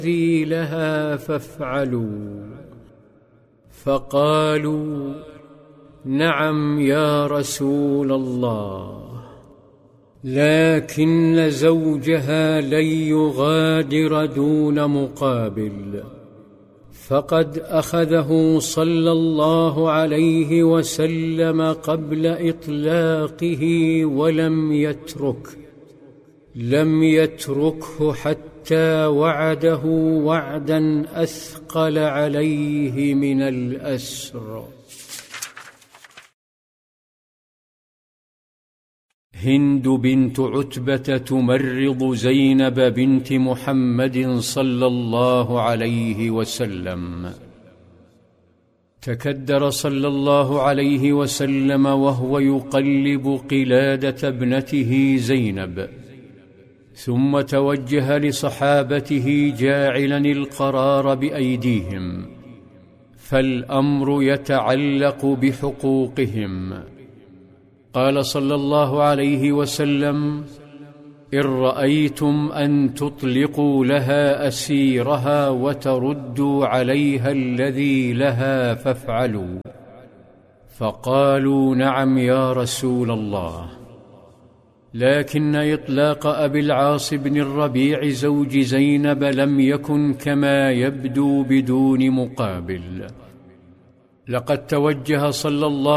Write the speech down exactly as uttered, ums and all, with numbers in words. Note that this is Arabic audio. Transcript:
الذي لها فافعلوا. فقالوا: نعم يا رسول الله، لكن زوجها لن يغادر دون مقابل، فقد أخذه صلى الله عليه وسلم قبل إطلاقه ولم يترك لم يتركه حتى وعده وعدا أثقل عليه من الأسر. هند بنت عتبة تمرض زينب بنت محمد صلى الله عليه وسلم. تكدر صلى الله عليه وسلم وهو يقلب قلادة ابنته زينب، ثم توجه لصحابته جاعلا القرار بأيديهم، فالأمر يتعلق بحقوقهم. قال صلى الله عليه وسلم: إن رأيتم أن تطلقوا لها أسيرها وتردوا عليها الذي لها فافعلوا. فقالوا: نعم يا رسول الله، لكن إطلاق أبي العاص بن الربيع زوج زينب لم يكن كما يبدو بدون مقابل. لقد توجه صلى الله